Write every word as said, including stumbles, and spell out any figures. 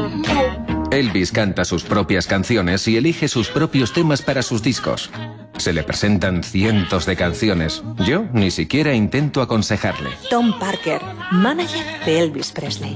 Elvis canta sus propias canciones y elige sus propios temas para sus discos. Se le presentan cientos de canciones. Yo ni siquiera intento aconsejarle. Tom Parker, manager de Elvis Presley.